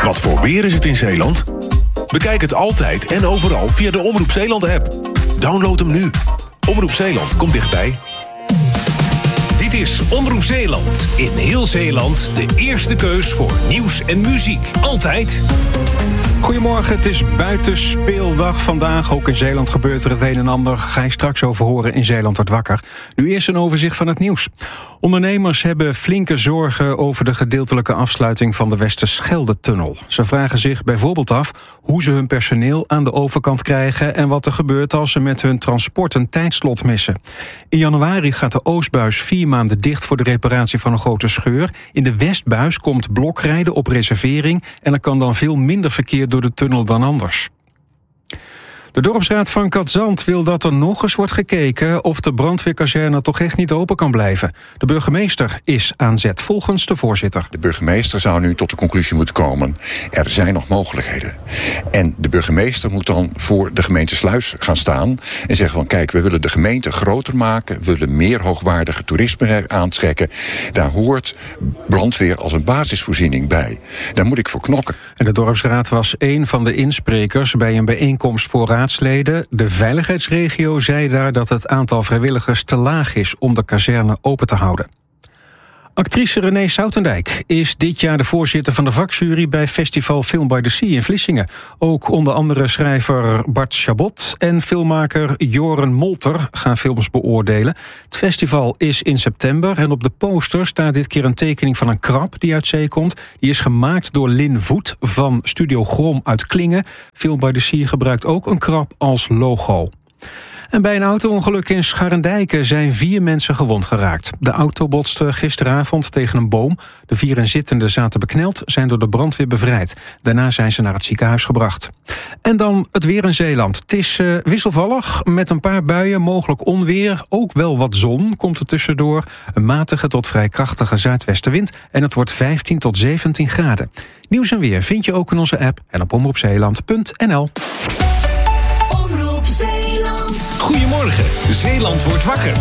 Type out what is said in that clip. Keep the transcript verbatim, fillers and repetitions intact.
Wat voor weer is het in Zeeland? Bekijk het altijd en overal via de Omroep Zeeland-app. Download hem nu. Omroep Zeeland komt dichtbij. Dit is Omroep Zeeland. In heel Zeeland de eerste keus voor nieuws en muziek. Altijd. Goedemorgen, het is buitenspeeldag vandaag. Ook in Zeeland gebeurt er het een en ander. Ga je straks over horen in Zeeland wordt wakker. Nu eerst een overzicht van het nieuws. Ondernemers hebben flinke zorgen over de gedeeltelijke afsluiting van de Westerschelde-tunnel. Ze vragen zich bijvoorbeeld af hoe ze hun personeel aan de overkant krijgen en wat er gebeurt als ze met hun transport een tijdslot missen. In januari gaat de Oostbuis vier maanden dicht voor de reparatie van een grote scheur. In de Westbuis komt blokrijden op reservering en er kan dan veel minder verkeer door de tunnel dan anders. De dorpsraad van Katzand wil dat er nog eens wordt gekeken of de brandweerkazerne toch echt niet open kan blijven. De burgemeester is aan zet, volgens de voorzitter. De burgemeester zou nu tot de conclusie moeten komen: er zijn nog mogelijkheden. En de burgemeester moet dan voor de gemeente Sluis gaan staan en zeggen van kijk, we willen de gemeente groter maken, we willen meer hoogwaardige toerisme aantrekken. Daar hoort brandweer als een basisvoorziening bij. Daar moet ik voor knokken. En de dorpsraad was één van de insprekers bij een bijeenkomst voor raadsleden. De veiligheidsregio zei daar dat het aantal vrijwilligers te laag is om de kazerne open te houden. Actrice Renée Soutendijk is dit jaar de voorzitter van de vakjury bij Festival Film by the Sea in Vlissingen. Ook onder andere schrijver Bart Chabot en filmmaker Joren Molter gaan films beoordelen. Het festival is in september en op de poster staat dit keer een tekening van een krab die uit zee komt. Die is gemaakt door Lin Voet van Studio Grom uit Klingen. Film by the Sea gebruikt ook een krab als logo. En bij een auto-ongeluk in Scharendijke zijn vier mensen gewond geraakt. De auto botste gisteravond tegen een boom. De vier inzittenden zaten bekneld, zijn door de brandweer bevrijd. Daarna zijn ze naar het ziekenhuis gebracht. En dan het weer in Zeeland. Het is uh, wisselvallig, met een paar buien, mogelijk onweer. Ook wel wat zon komt er tussendoor. Een matige tot vrij krachtige zuidwestenwind. En het wordt vijftien tot zeventien graden. Nieuws en weer vind je ook in onze app en op omroep zeeland punt n l. Goedemorgen, Zeeland wordt wakker.